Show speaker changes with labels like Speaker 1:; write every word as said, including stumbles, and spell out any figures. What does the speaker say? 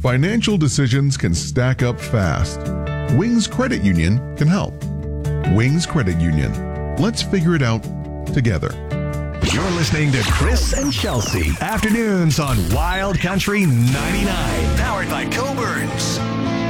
Speaker 1: Financial decisions can stack up fast. Wings Credit Union can help. Wings Credit Union. Let's figure it out together.
Speaker 2: You're listening to Chris and Chelsea. Afternoons on Wild Country ninety-nine. Powered by Coburns.